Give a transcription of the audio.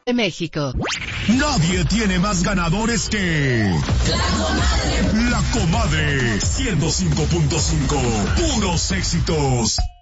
de México. Nadie tiene más ganadores que... La Comadre 105.5. Puros éxitos.